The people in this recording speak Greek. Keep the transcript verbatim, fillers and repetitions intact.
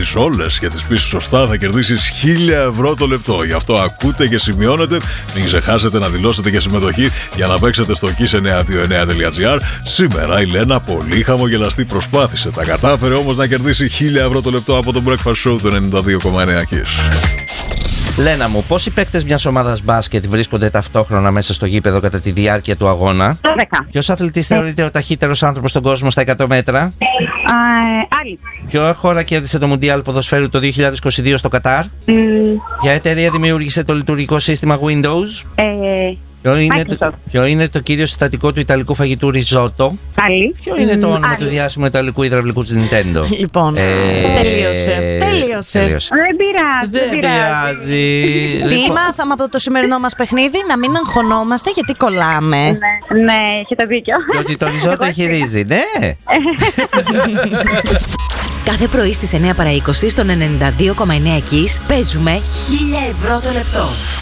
απαντήσεις όλες και τις πεις σωστά, θα κερδίσεις χίλια ευρώ το λεπτό. Γι' αυτό ακούτε και σημειώνετε. Μην ξεχάσετε να δηλώσετε και συμμετοχή για να παίξετε στο kiss εννιά δύο εννιά τελεία gr. Σήμερα η Λένα πολύ χαμογελαστή προσπάθησε. Τα κατάφερε όμως να κερδίσει χίλια ευρώ το λεπτό από το Breakfast Show του ενενήντα δύο κόμμα εννιά Kiss. Λένα μου, πόσοι παίκτες μιας ομάδας μπάσκετ βρίσκονται ταυτόχρονα μέσα στο γήπεδο κατά τη διάρκεια του αγώνα? δέκα. Ποιος αθλητής θεωρείται ο ταχύτερος άνθρωπος στον κόσμο στα εκατό μέτρα? Ε, άλλη. Ποια χώρα κέρδισε το Μουντιάλ Ποδοσφαίρου το δύο χιλιάδες είκοσι δύο στο Κατάρ? Mm, Ποια εταιρεία δημιούργησε το λειτουργικό σύστημα Windows? ε, Ποιο είναι, το, ποιο είναι το κύριο συστατικό του ιταλικού φαγητού ριζότο? άλλη. Ποιο είναι το όνομα άλλη. του διάσημου ιταλικού υδραυλικού της Nintendo? Λοιπόν, Ε, τελείωσε. Τελείωσε. τελείωσε. Δεν πειράζει. Δεν πειράζει. Τι Λοιπόν, μάθαμε από το σημερινό μας παιχνίδι? Να μην αγχωνόμαστε γιατί κολλάμε. Ναι, ναι, έχετε δίκιο. και ότι το ριζότο έχει ρύζι, ναι. Κάθε πρωί στις εννιά παρά είκοσι στον ενενήντα δύο κόμμα εννιά Kiss παίζουμε χίλια ευρώ το λεπτό.